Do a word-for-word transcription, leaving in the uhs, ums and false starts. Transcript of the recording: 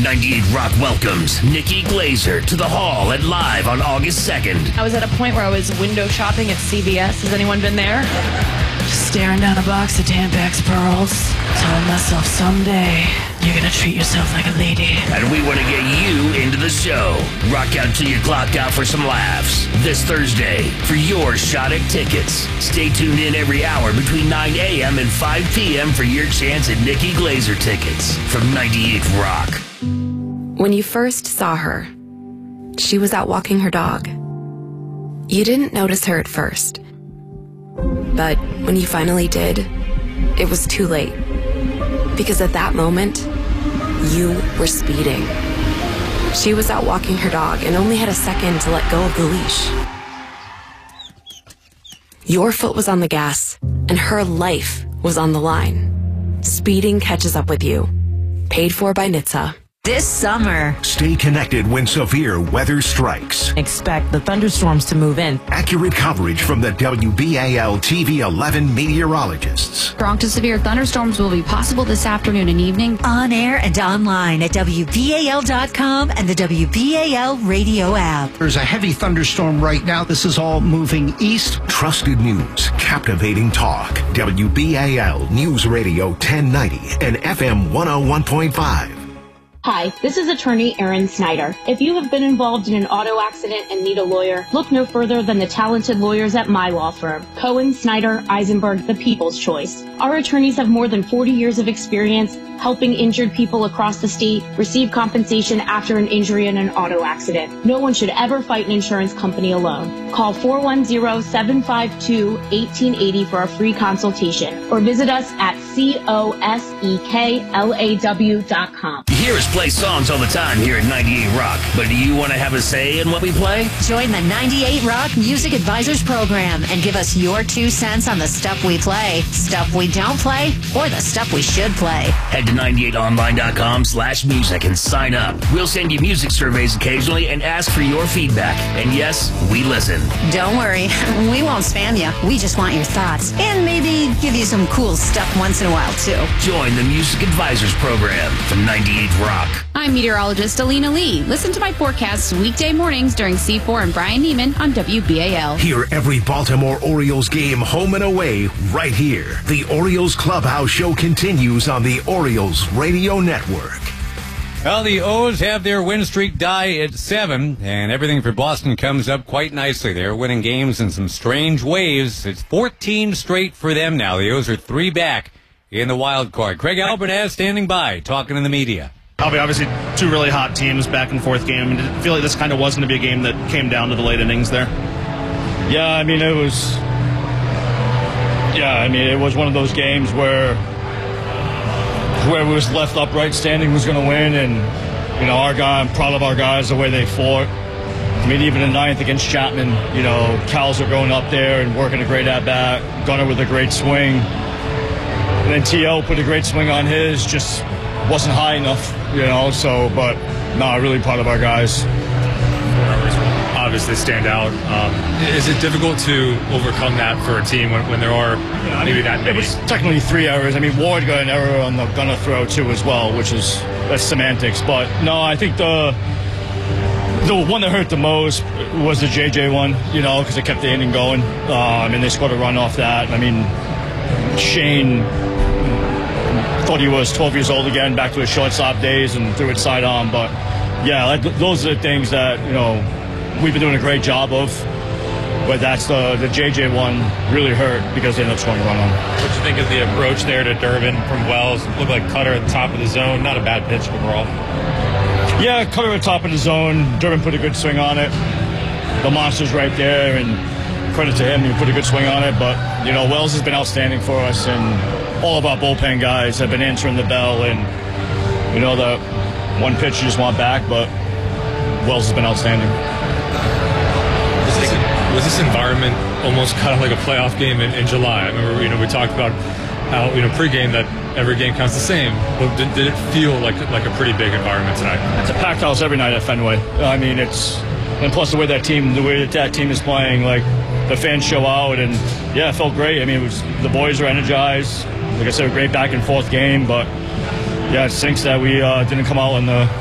ninety-eight Rock welcomes Nikki Glazer to the Hall at Live on August second. I was at a point where I was window shopping at C V S. Has anyone been there? Just staring down a box of Tampax pearls, telling myself someday you're gonna treat yourself like a lady. And we want to get you into the show. Rock out till you're clocked out for some laughs. This Thursday, for your shot at tickets. Stay tuned in every hour between nine a.m. and five p.m. for your chance at Nikki Glazer tickets from ninety-eight Rock. When you first saw her, she was out walking her dog. You didn't notice her at first. But when you finally did, it was too late. Because at that moment, you were speeding. She was out walking her dog and only had a second to let go of the leash. Your foot was on the gas, and her life was on the line. Speeding catches up with you. Paid for by N H T S A. This summer, stay connected when severe weather strikes. Expect the thunderstorms to move in. Accurate coverage from the W B A L T V eleven meteorologists. Strong to severe thunderstorms will be possible this afternoon and evening. On air and online at W B A L dot com and the W B A L radio app. There's a heavy thunderstorm right now. This is all moving east. Trusted news, captivating talk. W B A L News Radio ten ninety and F M one oh one point five. Hi, this is attorney Erin Snyder. If you have been involved in an auto accident and need a lawyer, look no further than the talented lawyers at my law firm, Cohen, Snyder, Eisenberg, the People's Choice. Our attorneys have more than forty years of experience helping injured people across the state receive compensation after an injury in an auto accident. No one should ever fight an insurance company alone. Call four one zero, seven five two, one eight eight zero for a free consultation or visit us at cosekelaw dot com. You hear us play songs all the time here at ninety-eight Rock, but do you want to have a say in what we play? Join the ninety-eight Rock Music Advisors program and give us your two cents on the stuff we play, stuff we don't play, or the stuff we should play. Head to ninety-eight online dot com slash music and sign up. We'll send you music surveys occasionally and ask for your feedback. And yes, we listen. Don't worry, we won't spam you. We just want your thoughts and maybe give you some cool stuff once in a while, too. Join the Music Advisors program from ninety-eight Rock. I'm meteorologist Alina Lee. Listen to my forecasts weekday mornings during C four and Brian Neiman on W B A L. Hear every Baltimore Orioles game home and away right here. The Orioles Clubhouse Show continues on the Orioles Radio Network. Well, the O's have their win streak die at seven, and everything for Boston comes up quite nicely. They're winning games in some strange ways. It's fourteen straight for them now. The O's are three back in the wild card. Craig Albertaz standing by, talking to the media. Obviously, two really hot teams, back and forth game. I feel like this kind of wasn't to be a game that came down to the late innings there. Yeah, I mean, it was. Yeah, I mean, it was one of those games where whoever was left upright standing was going to win, and you know, our guy, I'm proud of our guys the way they fought. I mean, even in ninth against Chapman, you know, Cowles are going up there and working a great at bat. Gunnar with a great swing, and then T O put a great swing on his, just wasn't high enough, you know. So, but no, really proud of our guys. Obviously stand out. Um, is it difficult to overcome that for a team when, when there are maybe that many? It was technically three errors. I mean, Ward got an error on the Gunnar throw too as well, which is that's semantics. But no, I think the the one that hurt the most was the J J one, you know, because it kept the inning going. Um, and they scored a run off that. I mean, Shane thought he was twelve years old again, back to his shortstop days, and threw it side on. But yeah, like, those are the things that, you know, we've been doing a great job of, but that's the the J J one really hurt because they ended up scoring a run on. What do you think of the approach there to Durbin from Wells? Looked like Cutter at the top of the zone. Not a bad pitch overall. Yeah, Cutter at the top of the zone. Durbin put a good swing on it. The monster's right there, and credit to him, he put a good swing on it. But you know, Wells has been outstanding for us, and all of our bullpen guys have been answering the bell. And you know, the one pitch you just want back, but Wells has been outstanding. Was this environment almost kind of like a playoff game in, in July? I remember, you know, we talked about how, you know, pregame that every game counts the same. But did, did it feel like like a pretty big environment tonight? It's a packed house every night at Fenway. I mean, it's and plus the way that team, the way that, that team is playing, like the fans show out, and yeah, it felt great. I mean, it was the boys are energized. Like I said, a great back and forth game, but yeah, it stinks that we uh, didn't come out in the